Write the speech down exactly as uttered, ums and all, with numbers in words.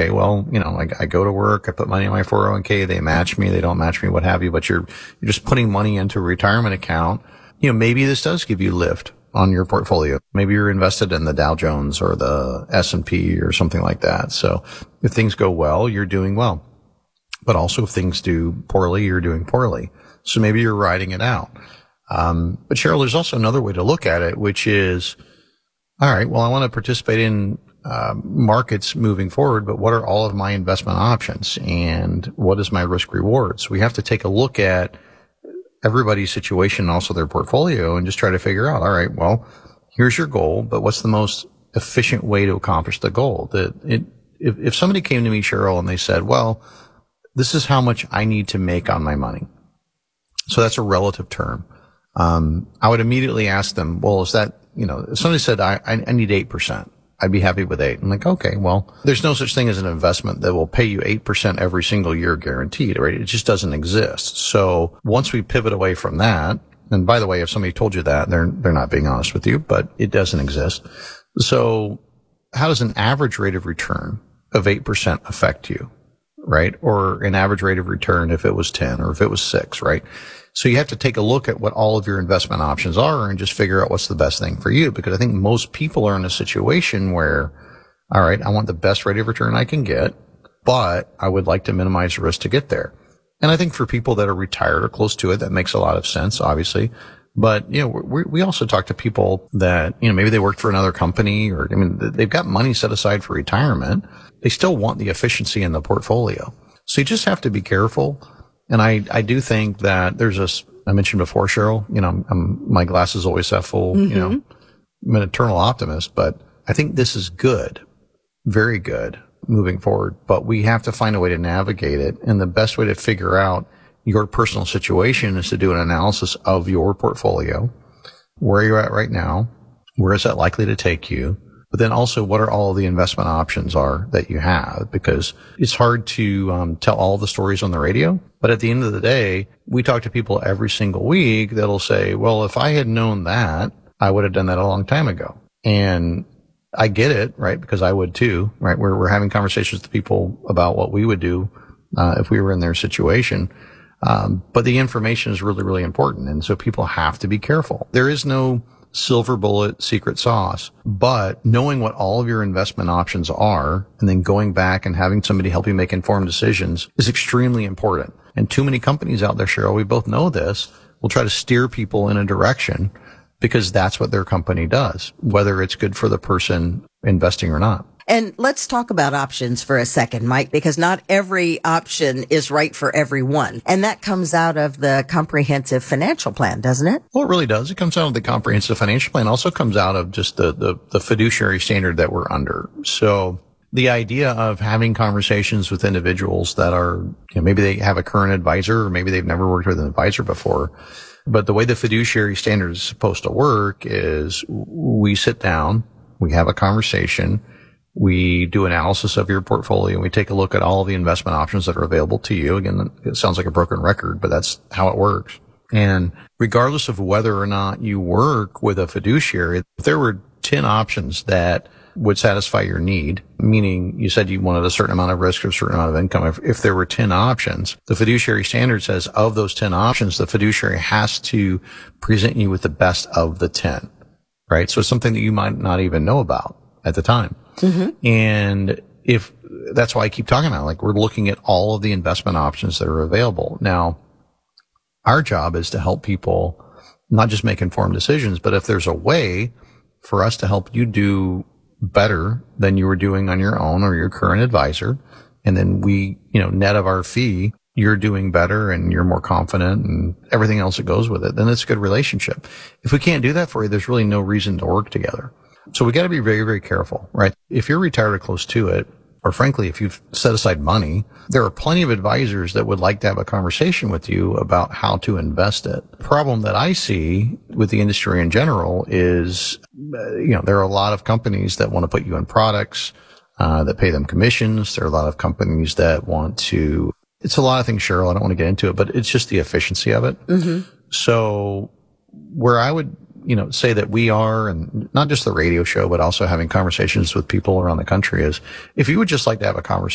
okay, well, you know, I, I go to work, I put money in my four oh one k, they match me, they don't match me, what have you, but you're, you're just putting money into a retirement account. You know, maybe this does give you lift on your portfolio. Maybe you're invested in the Dow Jones or the S and P or something like that. So if things go well, you're doing well. But also if things do poorly, you're doing poorly. So maybe you're riding it out. Um, but Cheryl, there's also another way to look at it, which is, all right, well, I want to participate in uh, markets moving forward, but what are all of my investment options and what is my risk reward? So we have to take a look at everybody's situation and also their portfolio and just try to figure out, all right, well, here's your goal, but what's the most efficient way to accomplish the goal? That it, if, if somebody came to me, Cheryl, and they said, well, this is how much I need to make on my money. So that's a relative term. Um, I would immediately ask them, well, is that, you know, if somebody said, I, I need eight percent, I'd be happy with eight. I'm like, okay, well, there's no such thing as an investment that will pay you eight percent every single year guaranteed, right? It just doesn't exist. So once we pivot away from that, and by the way, if somebody told you that, they're, they're not being honest with you, but it doesn't exist. So how does an average rate of return of eight percent affect you, right? Or an average rate of return if it was ten or if it was six, right? So you have to take a look at what all of your investment options are and just figure out what's the best thing for you. Because I think most people are in a situation where, all right, I want the best rate of return I can get, but I would like to minimize the risk to get there. And I think for people that are retired or close to it, that makes a lot of sense, obviously. But, you know, we, we also talk to people that, you know, maybe they worked for another company or, I mean, they've got money set aside for retirement. They still want the efficiency in the portfolio. So you just have to be careful. And I, I do think that there's this, I mentioned before, Cheryl, you know, I'm, I'm, my glass is always half full, mm-hmm. you know, I'm an eternal optimist, but I think this is good, very good moving forward, but we have to find a way to navigate it. And the best way to figure out your personal situation is to do an analysis of your portfolio, where you're at right now, where is that likely to take you, but then also what are all the investment options are that you have, because it's hard to um, tell all the stories on the radio. But at the end of the day, we talk to people every single week that'll say, well, if I had known that, I would have done that a long time ago. And I get it, right? Because I would too, right? We're, we're having conversations with people about what we would do uh, if we were in their situation. Um, but the information is really, really important. And so people have to be careful. There is no silver bullet secret sauce, but knowing what all of your investment options are and then going back and having somebody help you make informed decisions is extremely important. And too many companies out there, Cheryl, we both know this, will try to steer people in a direction because that's what their company does, whether it's good for the person investing or not. And let's talk about options for a second, Mike, because not every option is right for everyone. And that comes out of the comprehensive financial plan, doesn't it? Well, it really does. It comes out of the comprehensive financial plan. It also comes out of just the, the, the fiduciary standard that we're under. So the idea of having conversations with individuals that are, you know, maybe they have a current advisor or maybe they've never worked with an advisor before. But the way the fiduciary standard is supposed to work is we sit down, we have a conversation, we do analysis of your portfolio, and we take a look at all the investment options that are available to you. Again, it sounds like a broken record, but that's how it works. And regardless of whether or not you work with a fiduciary, if there were ten options that would satisfy your need, meaning you said you wanted a certain amount of risk or a certain amount of income, if, if there were ten options, the fiduciary standard says of those ten options, the fiduciary has to present you with the best of the ten, right? So it's something that you might not even know about at the time. Mm-hmm. And if that's why I keep talking about it, like we're looking at all of the investment options that are available. Now, our job is to help people not just make informed decisions, but if there's a way for us to help you do better than you were doing on your own or your current advisor, and then we, you know, net of our fee, you're doing better and you're more confident and everything else that goes with it, then it's a good relationship. If we can't do that for you, there's really no reason to work together. So we got to be very, very careful, right? If you're retired or close to it, or frankly, if you've set aside money, there are plenty of advisors that would like to have a conversation with you about how to invest it. The problem that I see with the industry in general is, you know, there are a lot of companies that want to put you in products, uh, that pay them commissions. There are a lot of companies that want to, it's a lot of things, Cheryl. I don't want to get into it, but it's just the efficiency of it. Mm-hmm. So where I would, you know, say that we are, and not just the radio show, but also having conversations with people around the country is, if you would just like to have a conversation